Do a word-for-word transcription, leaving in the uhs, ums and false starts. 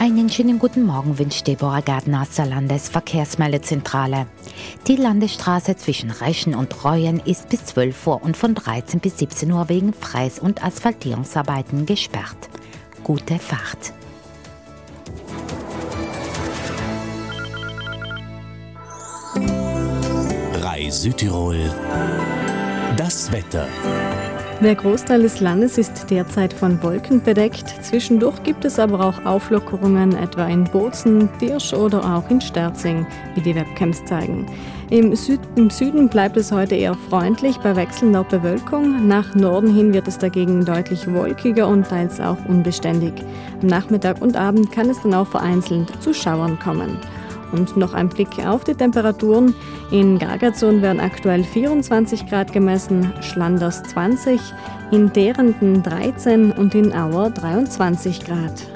Einen schönen guten Morgen wünscht Deborah Gärtner aus der Landesverkehrsmeldezentrale. Die Landesstraße zwischen Reschen und Reuen ist bis zwölf Uhr und von dreizehn bis siebzehn Uhr wegen Freis- und Asphaltierungsarbeiten gesperrt. Gute Fahrt! Rai Südtirol. Das Wetter. Der Großteil des Landes ist derzeit von Wolken bedeckt. Zwischendurch gibt es aber auch Auflockerungen, etwa in Bozen, Dirsch oder auch in Sterzing, wie die Webcams zeigen. Im, Süd- Im Süden bleibt es heute eher freundlich bei wechselnder Bewölkung. Nach Norden hin wird es dagegen deutlich wolkiger und teils auch unbeständig. Am Nachmittag und Abend kann es dann auch vereinzelt zu Schauern kommen. Und noch ein Blick auf die Temperaturen. In Gargazon werden aktuell vierundzwanzig Grad gemessen, Schlanders zwanzig, in Derenden dreizehn und in Auer dreiundzwanzig Grad.